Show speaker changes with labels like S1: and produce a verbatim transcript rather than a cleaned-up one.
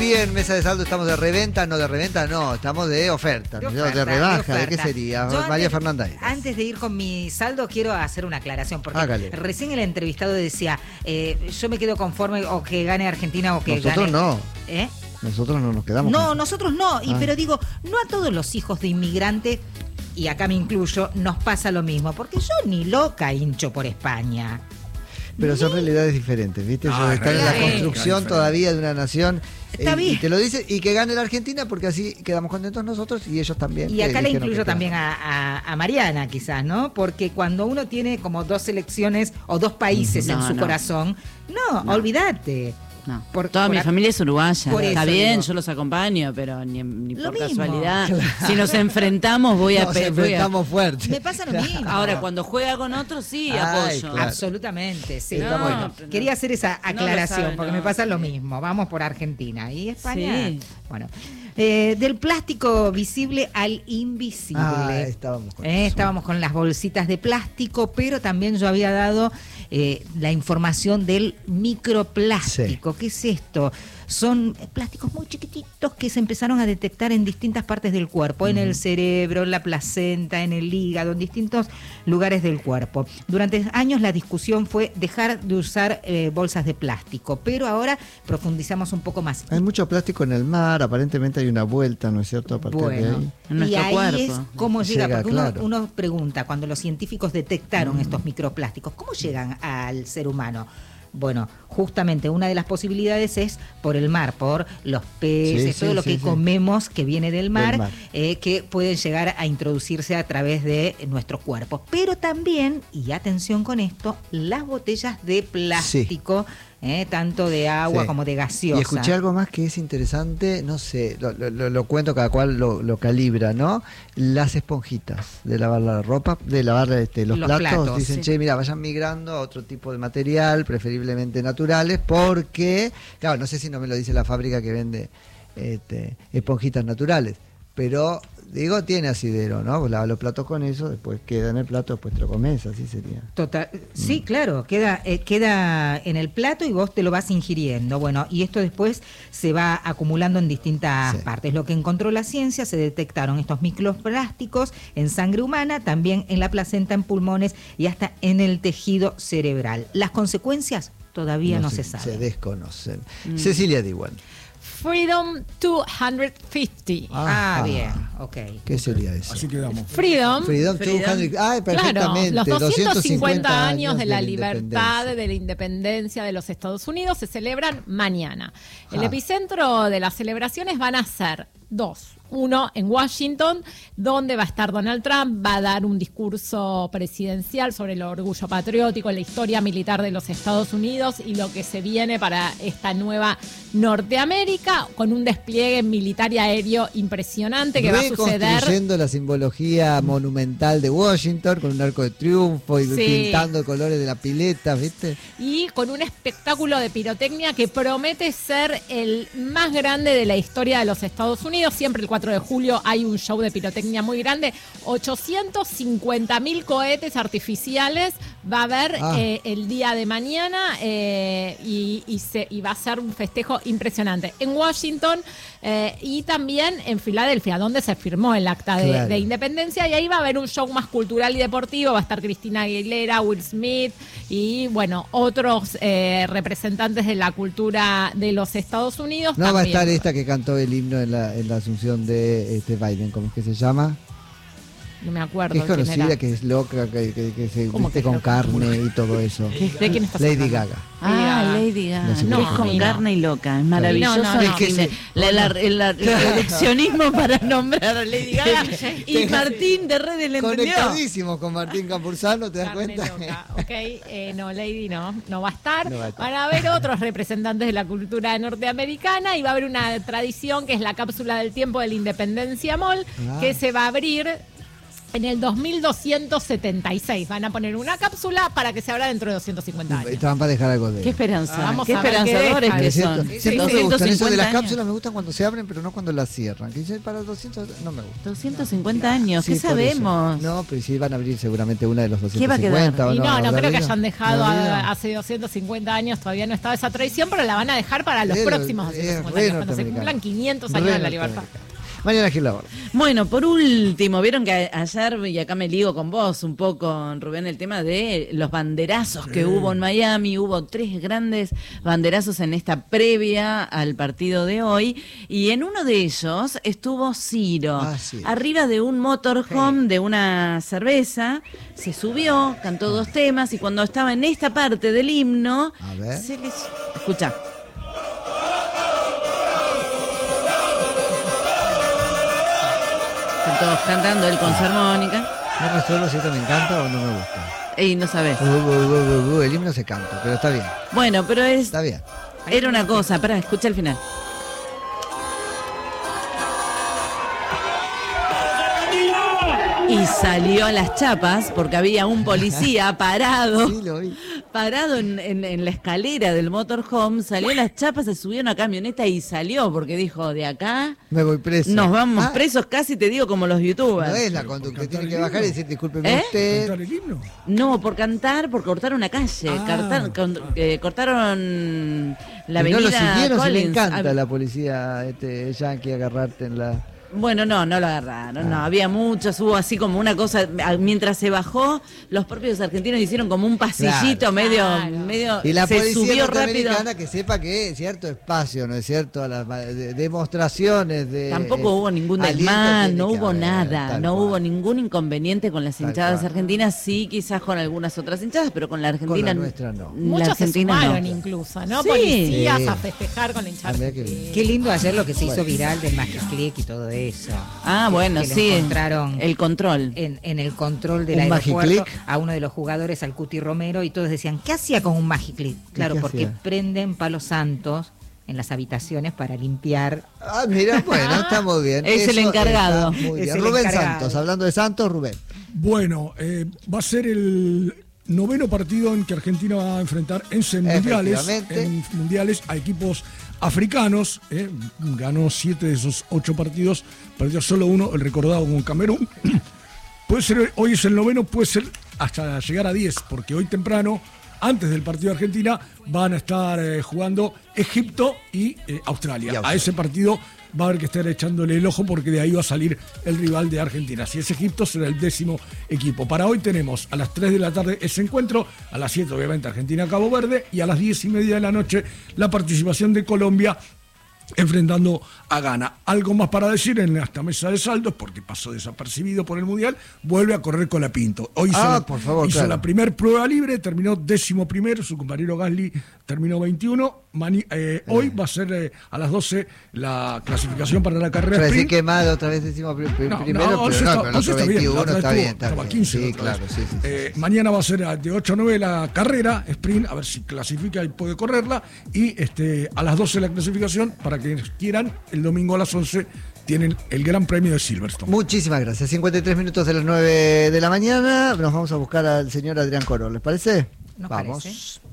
S1: bien, mesa de saldo, estamos de reventa, no de reventa, no, estamos de oferta,
S2: de,
S1: oferta,
S2: oferta,
S1: de rebaja,
S2: de, oferta.
S1: ¿de qué sería?
S2: Yo
S1: María
S2: antes,
S1: Fernanda.
S2: Antes de ir con mi saldo, quiero hacer una aclaración, porque
S1: Hágale.
S2: recién el entrevistado decía, eh, yo me quedo conforme o que gane Argentina o que
S1: Nosotros
S2: gane...
S1: no.
S2: ¿Eh?
S1: Nosotros no nos quedamos.
S2: No,
S1: con...
S2: nosotros no, y,
S1: ah.
S2: pero digo, no a todos los hijos de inmigrantes, y acá me incluyo, nos pasa lo mismo, porque yo ni loca hincho por España.
S1: Pero son realidades diferentes, ¿viste?
S3: No,
S1: Ellos están en la
S2: realidades
S1: construcción
S3: diferentes.
S1: todavía de una nación.
S2: Está
S1: y,
S2: bien.
S1: y te lo dice, y que gane la Argentina, porque así quedamos contentos nosotros y ellos también.
S2: Y acá le
S1: dijeron
S2: incluyo
S1: que
S2: también a, a, a Mariana, quizás, ¿no? Porque cuando uno tiene como dos selecciones o dos países
S4: No,
S2: en su
S4: no.
S2: corazón, no,
S4: No.
S2: olvídate.
S4: No.
S2: Por-
S4: Toda
S2: por
S4: mi
S2: a-
S4: familia es uruguaya.
S2: por
S4: Está
S2: eso
S4: bien,
S2: digo.
S4: yo los acompaño, pero ni, ni
S2: Lo
S4: por
S2: mismo.
S4: casualidad. Si nos enfrentamos, voy a
S1: Nos
S4: pe- voy a-
S1: enfrentamos fuerte.
S2: Me pasa lo mismo.
S4: Ahora, cuando juega con otros, sí,
S1: Ay,
S4: apoyo.
S1: claro.
S2: Absolutamente, sí.
S1: Está
S2: No,
S1: bueno.
S2: Quería hacer esa
S4: No lo
S2: aclaración,
S4: sabe,
S2: porque
S4: no.
S2: me pasa lo mismo. Vamos por Argentina. ¿Y España?
S4: Sí.
S2: Bueno, eh, del plástico visible al invisible.
S1: Ah, estábamos con
S2: Eh,
S1: eso.
S2: estábamos con las bolsitas de plástico, pero también yo había dado eh, la información del microplástico. ¿Qué es esto? Son plásticos muy chiquititos que se empezaron a detectar en distintas partes del cuerpo, en el cerebro, en la placenta, en el hígado, en distintos lugares del cuerpo. Durante años la discusión fue dejar de usar eh, bolsas de plástico, pero ahora profundizamos un poco más.
S1: Hay mucho plástico en el mar, aparentemente hay una vuelta, ¿no es cierto? A partir de
S2: Bueno,
S1: ahí.
S4: En
S2: y
S4: nuestro
S2: ahí
S4: cuerpo.
S2: es cómo llega,
S1: Llega,
S2: porque uno,
S1: claro.
S2: uno pregunta, cuando los científicos detectaron estos microplásticos, ¿cómo llegan al ser humano? Bueno, justamente una de las posibilidades es por el mar, por los peces,
S1: Sí,
S2: todo
S1: sí,
S2: lo
S1: sí,
S2: que
S1: sí.
S2: comemos que viene del mar,
S1: Del mar.
S2: eh, que pueden llegar a introducirse a través de nuestro cuerpo. Pero también, y atención con esto, las botellas de plástico, eh, tanto de agua
S1: Sí.
S2: como de gaseosa.
S1: Y escuché algo más que es interesante, no sé, lo, lo- lo- lo cuento, cada cual lo, lo calibra, ¿no? Las esponjitas de lavar la ropa, de lavar este, los,
S2: Los
S1: platos,
S2: platos,
S1: dicen,
S2: sí.
S1: che, mira, vayan migrando a otro tipo de material, preferiblemente naturales, porque, claro, no sé si no me lo dice la fábrica que vende este, esponjitas naturales, pero digo, tiene asidero, ¿no? Pues lava los platos con eso, después queda en el plato, después te lo comes, así sería.
S2: Total, sí, claro, queda, eh, queda en el plato y vos te lo vas ingiriendo. Bueno, y esto después se va acumulando en distintas
S1: Sí.
S2: partes. Lo que encontró la ciencia, se detectaron estos microplásticos en sangre humana, también en la placenta, en pulmones y hasta en el tejido cerebral. Las consecuencias todavía no, se, saben.
S1: Se desconocen. Cecilia Diwan.
S5: Freedom doscientos cincuenta.
S2: Ah,
S1: Ajá.
S2: bien, ok.
S1: ¿Qué sería eso?
S3: Así quedamos.
S5: Freedom.
S1: Freedom,
S4: Freedom.
S1: doscientos, ah,
S5: Claro,
S1: perfectamente.
S5: los doscientos cincuenta años de la
S1: independencia.
S5: libertad, de la independencia de los Estados Unidos se celebran mañana. El
S1: Ah.
S5: epicentro de las celebraciones van a ser dos. Uno en Washington, donde va a estar Donald Trump, va a dar un discurso presidencial sobre el orgullo patriótico, la historia militar de los Estados Unidos y lo que se viene para esta nueva Norteamérica, con un despliegue militar y aéreo impresionante que va a suceder.
S1: Reconstruyendo la simbología monumental de Washington con un arco de triunfo y
S5: Sí.
S1: pintando colores de la pileta, ¿viste?
S5: Y con un espectáculo de pirotecnia que promete ser el más grande de la historia de los Estados Unidos. Siempre el cuatro de julio hay un show de pirotecnia muy grande. ochocientos cincuenta mil cohetes artificiales va a haber
S1: Ah.
S5: eh, el día de mañana eh, y, y, se, y va a ser un festejo impresionante. En Washington eh, y también en Filadelfia, donde se firmó el acta de,
S1: Claro.
S5: de independencia, y ahí va a haber un show más cultural y deportivo. Va a estar Cristina Aguilera, Will Smith y bueno, otros eh, representantes de la cultura de los Estados Unidos.
S1: No va a
S5: también.
S1: estar esta que cantó el himno en la, en la asunción de este Biden, ¿cómo es que se llama?
S5: No me acuerdo
S1: Que es
S5: quién
S1: conocida,
S5: era.
S1: que es loca, que, que- que se
S5: ¿Cómo
S1: viste
S5: que es
S1: con
S5: loca?
S1: carne y todo eso.
S5: ¿De quién estás
S1: Lady
S5: hablando?
S1: Gaga.
S4: Ah, Lady
S1: No
S4: Gaga.
S1: sé
S4: No,
S1: por
S4: es
S1: qué.
S4: con
S5: No, no.
S4: carne y loca. Es maravilloso.
S5: No, no, no.
S4: Es
S1: Es que
S4: que
S1: sí.
S4: la- la- el, el reduccionismo para nombrar a Lady Gaga y Martín de Red del entendió.
S1: Conectadísimos con Martín Campuzano, ¿te das
S5: Carne
S1: cuenta?
S5: loca, ok, eh, no, Lady no, no va a estar.
S1: No va a estar.
S5: Van a haber otros representantes de la cultura norteamericana y va a haber una tradición que es la cápsula del tiempo de la Independencia Mall,
S1: Ah.
S5: que se va a abrir en el dos mil doscientos setenta y seis. Van a poner una cápsula para que se abra dentro de doscientos cincuenta años.
S1: Estaban para dejar algo de...
S4: Qué esperanza,
S5: Ah, vamos
S4: qué
S5: a ver qué
S4: esperanzadores
S5: deja.
S4: que
S1: Es cierto.
S4: son.
S1: Siempre
S5: Sí,
S1: me
S5: sí.
S1: gustan eso de las
S4: años.
S1: cápsulas, me gustan cuando se abren, pero no cuando las cierran. Que dicen para doscientos, no me gusta.
S4: doscientos cincuenta años,
S1: Sí,
S4: ¿qué
S1: por eso.
S4: sabemos?
S1: No, pero sí van a abrir seguramente una de los
S4: ¿Qué va a
S1: doscientos cincuenta.
S4: quedar?
S1: ¿o
S5: Y no, no
S1: ¿Habrá
S5: creo que
S1: habido?
S5: hayan dejado
S1: ¿No ha habido?
S5: a- hace doscientos cincuenta años, todavía no estaba esa tradición, pero la van a dejar para los
S1: Pero,
S5: próximos
S1: es
S5: doscientos cincuenta
S1: re
S5: años, cuando se
S1: norteamericano.
S5: cumplan quinientos años
S1: Re
S5: de la libertad.
S1: norteamericano. Mariana Gil Laborde.
S4: Bueno, por último, vieron que a- ayer, y acá me ligo con vos un poco, Rubén, el tema de los banderazos que hubo en Miami. Hubo tres grandes banderazos en esta previa al partido de hoy, y en uno de ellos estuvo Ciro,
S1: Ah, sí.
S4: arriba de un motorhome de una cerveza, se subió, cantó dos temas, y cuando estaba en esta parte del himno,
S1: A ver.
S4: se les... Escucha. Están todos cantando, él con su armónica.
S1: No resuelvo si esto me encanta o no me gusta.
S4: Ey, no sabes.
S1: Uh, uh, uh, uh, uh, el himno se canta, pero está bien.
S4: Bueno, pero es
S1: Está bien.
S4: era una cosa, pará, escucha el final. Y salió a las chapas porque había un policía parado,
S1: Sí, lo vi.
S4: parado en, en- en la escalera del motorhome, salió a las chapas, se subió a una camioneta y salió porque dijo, de acá
S1: Me voy preso.
S4: nos vamos
S1: Ah,
S4: presos casi, te digo, como los youtubers.
S1: No es la conducta, tiene que bajar y decir discúlpeme
S4: ¿Eh?
S1: usted.
S3: ¿Cantar el himno?
S4: No, por cantar, por cortar una calle.
S3: Ah.
S4: Cortar- con- eh, cortaron la
S1: Y no
S4: avenida
S1: lo siguieron, si le
S4: Collins.
S1: encanta
S4: Ah,
S1: la policía este, yankee agarrarte en la...
S4: Bueno, no, no lo agarraron,
S1: Ah.
S4: no, había muchos, hubo así como una cosa, a- mientras se bajó, los propios argentinos hicieron como un pasillito
S1: Claro.
S4: medio,
S5: Claro.
S4: medio,
S1: Y la
S4: se
S1: policía
S4: subió rápido.
S1: norteamericana que sepa que cierto espacio, ¿no es cierto? A las ma- de- demostraciones de...
S4: Tampoco hubo ningún
S1: aliento
S4: desmán,
S1: tiene
S4: no
S1: que
S4: hubo
S1: haber,
S4: nada,
S1: tal
S4: no
S1: cual.
S4: hubo ningún inconveniente con las
S1: Tal
S4: hinchadas
S1: cual.
S4: argentinas, sí, quizás con algunas otras hinchadas, pero con la Argentina,
S1: Con la nuestra no.
S4: la
S5: Muchos se
S4: Argentina
S5: sumaron
S4: no.
S5: incluso, ¿no?
S4: Sí.
S5: Policías
S1: Sí.
S5: a festejar con la hinchada.
S1: Ah, mirá qué bien.
S2: Qué lindo ayer lo que se hizo
S1: Bueno.
S2: viral del Magic Click y todo eso.
S4: Ah,
S2: Que-
S4: bueno,
S2: que le
S4: sí,
S2: encontraron
S4: el control.
S2: en, en el control del
S1: ¿Un Magic
S2: aeropuerto
S1: Click?
S2: a uno de los jugadores, al Cuti Romero, y todos decían, ¿qué hacía con un Magic Click? Claro,
S1: qué
S2: porque
S1: hacía?
S2: prenden palos santos en las habitaciones para limpiar.
S1: Ah, mira, bueno, está muy bien.
S4: Es el
S1: Eso
S4: encargado.
S1: está muy
S2: Es
S1: bien.
S2: el
S1: Rubén
S2: encargado.
S1: Santos, hablando de Santos, Rubén.
S3: Bueno, eh, va a ser el noveno partido en que Argentina va a enfrentar en mundiales,
S1: Efectivamente.
S3: en mundiales a equipos africanos. eh, ganó siete de esos ocho partidos, perdió solo uno, el recordado con Camerún. Puede ser, hoy es el noveno, puede ser hasta llegar a diez, porque hoy temprano, antes del partido de Argentina, van a estar eh, jugando Egipto y eh, Australia.
S1: Y Australia.
S3: A ese partido va a haber que estar echándole el ojo porque de ahí va a salir el rival de Argentina. Si es Egipto, será el décimo equipo. Para hoy tenemos a las tres de la tarde ese encuentro, a las siete obviamente Argentina-Cabo Verde, y a las diez y media de la noche la participación de Colombia enfrentando a Ghana. Algo más para decir en esta mesa de saldos, porque pasó desapercibido por el Mundial, vuelve a correr Colapinto. Hoy hizo,
S1: Ah,
S3: la,
S1: por favor,
S3: hizo
S1: claro.
S3: la primer prueba libre, terminó décimo primero, su compañero Gasly terminó veintiuno. Mani- eh, hoy va a ser eh, a las doce la clasificación para la carrera
S1: Yo decía
S3: sprint.
S1: que mal otra vez decimos pri- pri-
S3: No,
S1: primero,
S3: no, once
S1: pero no,
S3: está-
S1: pero el
S3: once
S1: otro
S3: está bien,
S1: veintiuno
S3: la otra
S1: está
S3: vez
S1: bien,
S3: estuvo-
S1: está
S3: estaba
S1: bien.
S3: quince la
S1: Sí,
S3: otra
S1: claro,
S3: vez.
S1: sí, sí, sí.
S3: Eh, mañana va a ser a- de ocho a nueve la carrera sprint, a ver si clasifica y puede correrla, y este a las doce la clasificación, para quienes quieran, el domingo a las once tienen el Gran Premio de Silverstone.
S1: Muchísimas gracias. cincuenta y tres minutos de las nueve de la mañana. Nos vamos a buscar al señor Adrián Corol. ¿Les parece?
S2: Nos
S1: Vamos.
S2: parece.